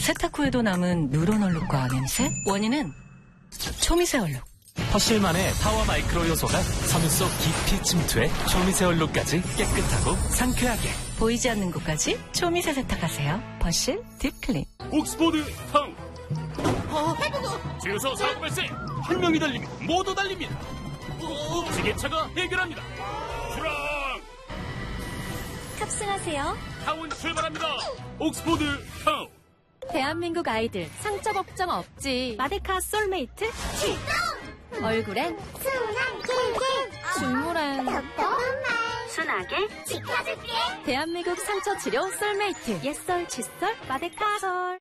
세탁 후에도 남은 누런 얼룩과 냄새? 원인은 초미세 얼룩. 퍼실만의 파워 마이크로 요소가 섬유 속 깊이 침투해 초미세 얼룩까지 깨끗하고 상쾌하게. 보이지 않는 곳까지 초미세 세탁하세요. 퍼실 딥클린. 옥스포드 타운. 주유소 사고 발생. 한 명이 달리면 모두 달립니다. 지게차가 해결합니다. 출항. 탑승하세요. 타운 출발합니다. 옥스포드 타운. 대한민국 아이들 상처 걱정 없지. 마데카 솔메이트 출동. 얼굴엔 순한 꿀꿀, 중물엔 순하게 지켜줄게. 대한민국 상처 치료 솔메이트. 옛설 칫솔 마데카 솔.